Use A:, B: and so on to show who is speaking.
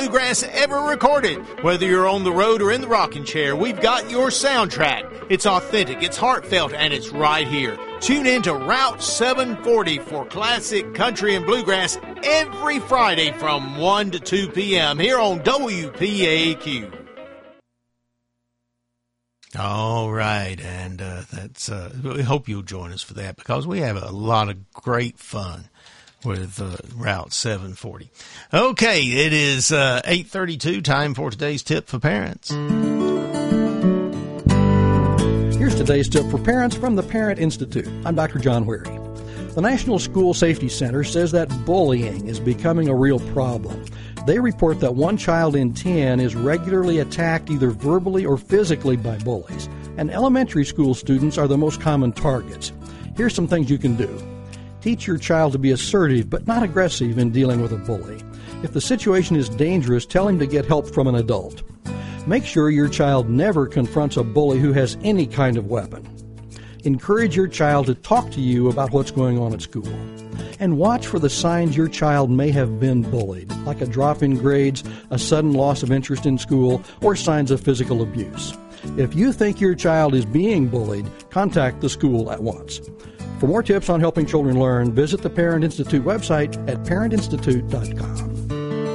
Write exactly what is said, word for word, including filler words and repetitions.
A: bluegrass ever recorded. Whether you're on the road or in the rocking chair, we've got your soundtrack. It's authentic, it's heartfelt, and it's right here. Tune in to Route seven forty for classic country and bluegrass every Friday from one to two p.m. here on W P A Q. All right, and uh, that's. Uh, we hope you'll join us for that because we have a lot of great fun with uh, Route seven forty. Okay, it is uh, eight thirty-two, time for today's tip for parents.
B: Here's today's tip for parents from the Parent Institute. I'm Doctor John Weary. The National School Safety Center says that bullying is becoming a real problem. They report that one child in ten is regularly attacked either verbally or physically by bullies, and elementary school students are the most common targets. Here's some things you can do. Teach your child to be assertive but not aggressive in dealing with a bully. If the situation is dangerous, tell him to get help from an adult. Make sure your child never confronts a bully who has any kind of weapon. Encourage your child to talk to you about what's going on at school. And watch for the signs your child may have been bullied, like a drop in grades, a sudden loss of interest in school, or signs of physical abuse. If you think your child is being bullied, contact the school at once. For more tips on helping children learn, visit the Parent Institute website at parent institute dot com.